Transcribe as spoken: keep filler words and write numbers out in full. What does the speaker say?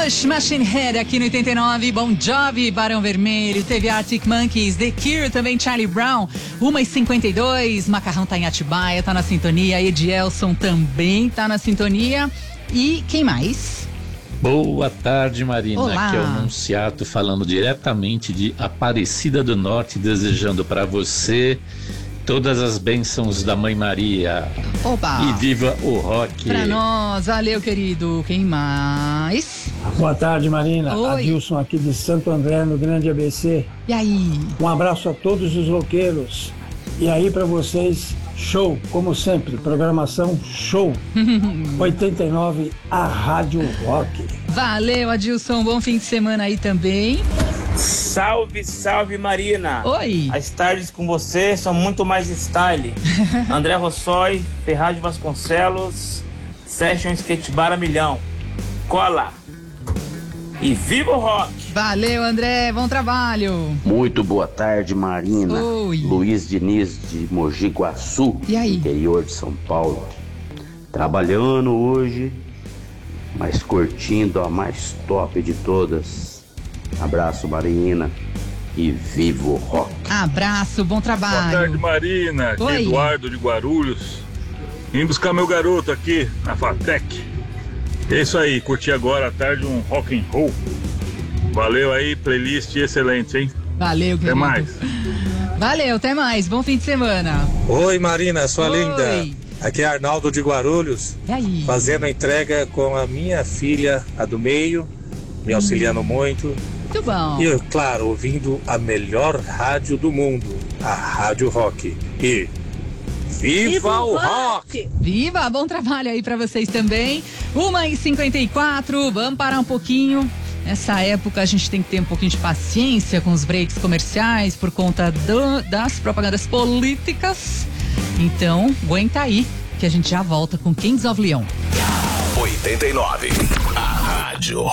Push Machine Head aqui no oitenta e nove, Bon Jovi, Barão Vermelho, teve Arctic Monkeys, The Cure, também Charlie Brown, uma e cinquenta e dois, Macarrão tá em Atibaia, tá na sintonia, Edielson também tá na sintonia, e quem mais? Boa tarde, Marina. Olá. Aqui é o Nunciato falando diretamente de Aparecida do Norte, desejando para você todas as bênçãos da Mãe Maria. Oba! E viva o rock! Pra nós, valeu, querido. Quem mais? Boa tarde, Marina. Oi. Adilson aqui de Santo André, no Grande A B C. E aí? Um abraço a todos os roqueiros. E aí pra vocês, show, como sempre, programação show. oitenta e nove, a Rádio Rock. Valeu, Adilson. Bom fim de semana aí também. Salve, salve, Marina. Oi. As tardes com você são muito mais style. André Rossói, Ferraz de Vasconcelos, Session Skate Bar a milhão. Cola. E viva o rock. Valeu, André. Bom trabalho. Muito boa tarde, Marina. Oi. Luiz Diniz de Mogi Guaçu, E aí? interior de São Paulo. Trabalhando hoje, mas curtindo a mais top de todas. Abraço, Marina, e viva o rock. Abraço, bom trabalho. Boa tarde, Marina. Aqui Oi. é Eduardo de Guarulhos. Vim buscar meu garoto aqui na Fatec. É isso aí, curti agora à tarde um rock and roll. Valeu aí, playlist excelente, hein? Valeu, querido. Até mais. Valeu, até mais. Bom fim de semana. Oi, Marina, sua Oi. linda. Aqui é Arnaldo de Guarulhos, E aí? fazendo a entrega com a minha filha, a do meio, me auxiliando muito. Muito bom. E, claro, ouvindo a melhor rádio do mundo, a Rádio Rock. E viva o rock! Viva, bom trabalho aí pra vocês também. uma e cinquenta e quatro, vamos parar um pouquinho. Nessa época a gente tem que ter um pouquinho de paciência com os breaks comerciais por conta do, das propagandas políticas. Então, aguenta aí que a gente já volta com Kings of Leon. oitenta e nove, a Rádio